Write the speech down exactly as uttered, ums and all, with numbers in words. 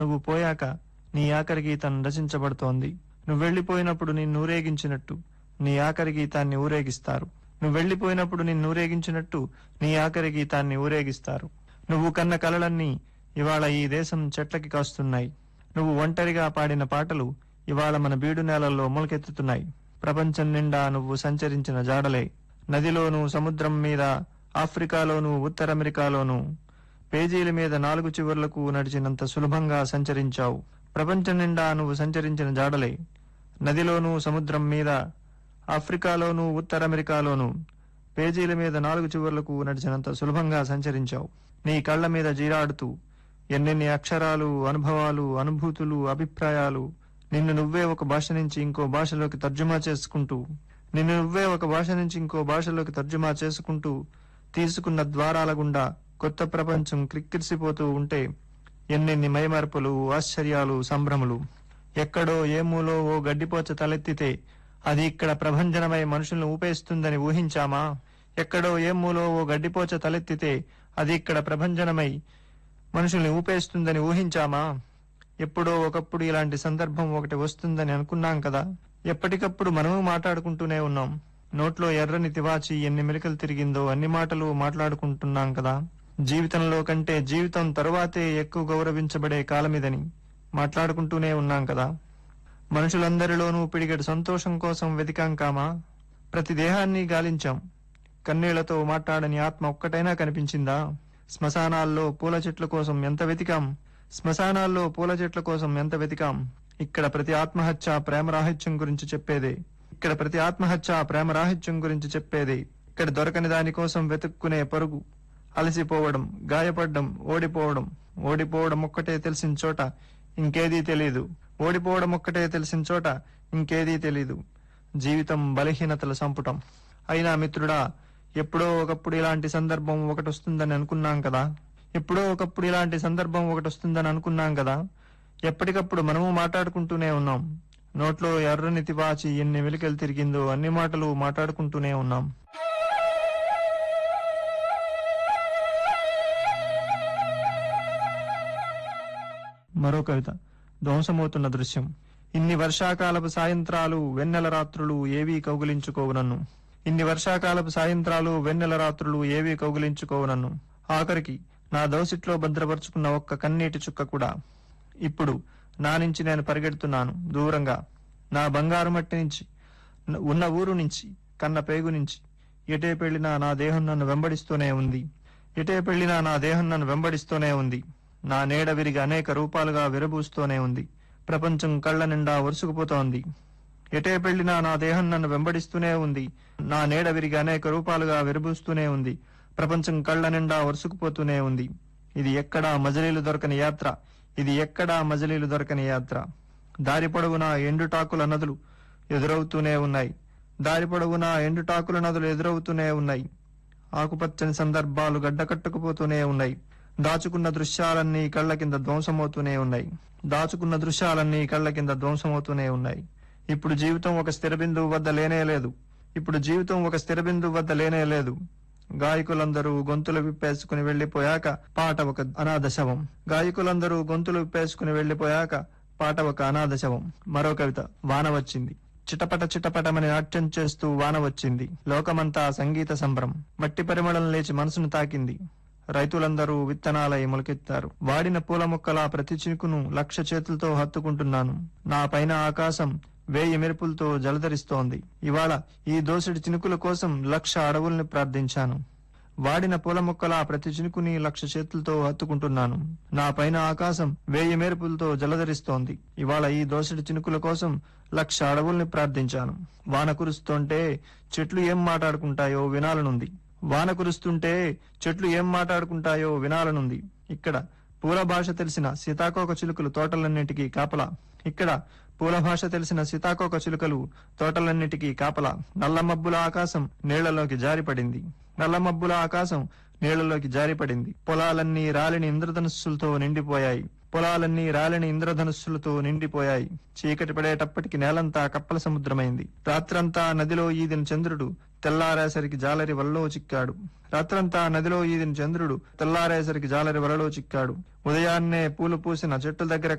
నువ్వు పోయాక నీ ఆఖరి గీతం రచించబడుతోంది. నువ్వు వెళ్లిపోయినప్పుడు నిన్ను ఊరేగించినట్టు నీ ఆఖరి గీతాన్ని ఊరేగిస్తారు. నువ్వు వెళ్లిపోయినప్పుడు నిన్ను ఊరేగించినట్టు నీ ఆఖరి గీతాన్ని ఊరేగిస్తారు. నువ్వు కన్న కలలన్నీ ఇవాళ ఈ దేశం చెట్లకి కాస్తున్నాయి. నువ్వు ఒంటరిగా పాడిన పాటలు ఇవాళ మన బీడు నేలల్లో మొలకెత్తుతున్నాయి. ప్రపంచం నిండా నువ్వు సంచరించిన జాడలే. నదిలోనూ, సముద్రం మీద, ఆఫ్రికాలోనూ, ఉత్తర అమెరికాలోనూ పేజీల మీద నాలుగు చివర్లకు నడిచినంత సులభంగా సంచరించావు. ప్రపంచం నిండా నువ్వు సంచరించిన జాడలే. నదిలోనూ, సముద్రం మీద, ఆఫ్రికాలోనూ, ఉత్తర అమెరికాలోనూ పేజీల మీద నాలుగు చివర్లకు నడిచినంత సులభంగా సంచరించావు. నీ కళ్ల మీద జీరాడుతూ ఎన్నెన్ని అక్షరాలు, అనుభవాలు, అనుభూతులు, అభిప్రాయాలు నిన్ను నువ్వే ఒక భాష నుంచి ఇంకో భాషలోకి తర్జుమా చేసుకుంటూ నిన్ను నువ్వే ఒక భాష నుంచి ఇంకో భాషలోకి తర్జుమా చేసుకుంటూ తీసుకున్న ద్వారాల గుండా కొత్త ప్రపంచం క్రిక్కిరిసిపోతూ ఉంటే ఎన్నెన్ని మైమర్పులు, ఆశ్చర్యాలు, సంభ్రములు. ఎక్కడో ఏమూలో ఓ గడ్డిపోచ తలెత్తితే అది ఇక్కడ ప్రభంజనమై మనుషులను ఊపేస్తుందని ఊహించామా? ఎక్కడో ఏమూలో ఓ గడ్డిపోచ తలెత్తితే అది ఇక్కడ ప్రభంజనమై మనుషుల్ని ఊపేస్తుందని ఊహించామా? ఎప్పుడో ఒకప్పుడు ఇలాంటి సందర్భం ఒకటి వస్తుందని అనుకున్నాం కదా. ఎప్పటికప్పుడు మనము మాట్లాడుకుంటూనే ఉన్నాం. నోట్లో ఎర్రని తివాచి ఎన్ని మెలికలు తిరిగిందో అన్ని మాటలు మాట్లాడుకుంటున్నాం కదా. జీవితంలో కంటే జీవితం తరువాతే ఎక్కువ గౌరవించబడే కాలమిదని మాట్లాడుకుంటూనే ఉన్నాం కదా. మనుషులందరిలోనూ పిడిగెడు సంతోషం కోసం వెతికాం కామా? ప్రతి దేహాన్ని గాలించాం. కన్నీళ్లతో మాట్లాడని ఆత్మ ఒక్కటైనా కనిపించిందా? శ్మశానాల్లో పూల చెట్ల కోసం ఎంత వెతికాం శ్మశానాల్లో పూల చెట్ల కోసం ఎంత వెతికాం. ఇక్కడ ప్రతి ఆత్మహత్య ప్రేమరాహిత్యం గురించి చెప్పేదే. ఇక్కడ ప్రతి ఆత్మహత్య ప్రేమరాహిత్యం గురించి చెప్పేదే. ఇక్కడ దొరకని దాని కోసం వెతుక్కునే పరుగు, అలసిపోవడం, గాయపడ్డం, ఓడిపోవడం. ఓడిపోవడం ఒక్కటే తెలిసిన చోట ఇంకేదీ తెలీదు. ఓడిపోవడం ఒక్కటే తెలిసిన చోట ఇంకేదీ తెలీదు. జీవితం బలహీనతల సంపుటం. అయినా మిత్రుడా, ఎప్పుడో ఒకప్పుడు ఇలాంటి సందర్భం ఒకటి వస్తుందని అనుకున్నాం కదా. ఎప్పుడో ఒకప్పుడు ఇలాంటి సందర్భం ఒకటి వస్తుందని అనుకున్నాం కదా. ఎప్పటికప్పుడు మనము మాట్లాడుకుంటూనే ఉన్నాం. నోట్లో ఎర్రని తివాచి ఎన్ని వెలికలు తిరిగిందో అన్ని మాటలు మాట్లాడుకుంటూనే ఉన్నాం. మరో కవిత, ధ్వంసమవుతున్న దృశ్యం. ఇన్ని వర్షాకాలపు సాయంత్రాలు వెన్నెల రాత్రులు ఏవీ కౌగిలించుకోవు నన్ను. ఇన్ని వర్షాకాలపు సాయంత్రాలు వెన్నెల రాత్రులు ఏవీ కౌగిలించుకోవు నన్ను. ఆఖరికి నా దోసిట్లో భద్రపరుచుకున్న ఒక్క కన్నీటి చుక్క కూడా. ఇప్పుడు నా నుంచి నేను పరిగెడుతున్నాను దూరంగా. నా బంగారు మట్టి నుంచి, ఉన్న ఊరు నుంచి, కన్న పేగు నుంచి. ఎటే పెళ్లినా నా దేహం నన్ను వెంబడిస్తూనే ఉంది. ఎటే పెళ్లినా నా దేహం నన్ను వెంబడిస్తూనే ఉంది. నా నీడ విరిగి అనేక రూపాలుగా విరబూస్తూనే ఉంది. ప్రపంచం కళ్ల నిండా వరుసుకుపోతోంది. ఎటే పెళ్లినా నా దేహం నన్ను వెంబడిస్తూనే ఉంది. నా నీడ విరిగి అనేక రూపాలుగా విరబూస్తూనే ఉంది. ప్రపంచం కళ్ల నిండా వరుసుకుపోతూనే ఉంది. ఇది ఎక్కడా మజిలీలు దొరకని యాత్ర. ఇది ఎక్కడా మజిలీలు దొరకని యాత్ర. దారి పొడవునా ఎండుటాకుల నదులు ఎదురవుతూనే ఉన్నాయి. దారి పొడవునా ఎండుటాకుల నదులు ఎదురవుతూనే ఉన్నాయి. ఆకుపచ్చని సందర్భాలు గడ్డకట్టుకుపోతూనే ఉన్నాయి. దాచుకున్న దృశ్యాలన్నీ కళ్ల కింద ధ్వంసమవుతూనే ఉన్నాయి. దాచుకున్న దృశ్యాలన్నీ కళ్ల కింద ధ్వంసమవుతూనే ఉన్నాయి. ఇప్పుడు జీవితం ఒక స్థిర బిందువు వద్ద లేనే లేదు. ఇప్పుడు జీవితం ఒక స్థిర బిందువు వద్ద లేనే లేదు. గాయకులందరూ గొంతులు విప్పేసుకుని వెళ్లిపోయాక పాట ఒక అనాథ శవం. గాయకులందరూ గొంతులు విప్పేసుకుని వెళ్లిపోయాక పాట ఒక అనాథ శవం. మరో కవిత, వాన వచ్చింది. చిటపట చిటపటమని నాట్యం చేస్తూ వాన వచ్చింది. లోకమంతా సంగీత సంబరం. మట్టి పరిమళం లేచి మనసును తాకింది. రైతులందరూ విత్తనాలై మొలకెత్తారు. వాడిన పూల మొక్కలా ప్రతి చినుకును లక్ష చేతులతో హత్తుకుంటున్నాను. నా పైన ఆకాశం వేయి మెరుపులతో జలధరిస్తోంది. ఇవాళ ఈ దోసెడి చినుకుల కోసం లక్ష అడవుల్ని ప్రార్థించాను. వాడిన పూల మొక్కలా ప్రతి చినుకుని లక్ష చేతులతో హత్తుకుంటున్నాను. నా పైన ఆకాశం వేయి మెరుపులతో జలధరిస్తోంది. ఇవాళ ఈ దోసెడి చినుకుల కోసం లక్ష అడవుల్ని ప్రార్థించాను. వాన కురుస్తుంటే చెట్లు ఏం మాట్లాడుకుంటాయో వినాలనుంది. వాన కురుస్తుంటే చెట్లు ఏం మాట్లాడుకుంటాయో వినాలనుంది. ఇక్కడ పూల భాష తెలిసిన సీతాకోక చిలుకలు తోటలన్నిటికీ కాపలా. ఇక్కడ పూల భాష తెలిసిన సీతాకోక చిలుకలు తోటలన్నిటికీ కాపలా. నల్లమబ్బుల ఆకాశం నీళ్లలోకి జారిపడింది. నల్లమబ్బుల ఆకాశం నీళ్లలోకి జారిపడింది. పొలాలన్నీ రాలిని ఇంద్రధనుస్సులతో నిండిపోయాయి. పొలాలన్నీ రాలిని ఇంద్రధనుస్సులతో నిండిపోయాయి. చీకటి పడేటప్పటికి నేలంతా కప్పల సముద్రమైంది. రాత్రంతా నదిలో ఈదిన చంద్రుడు తెల్లారేసరికి జాలరి వలలో చిక్కాడు. రాత్రంతా నదిలో ఈదిన చంద్రుడు తెల్లారేసరికి జాలరి వలలో చిక్కాడు. ఉదయాన్నే పూలు పూసిన చెట్ల దగ్గర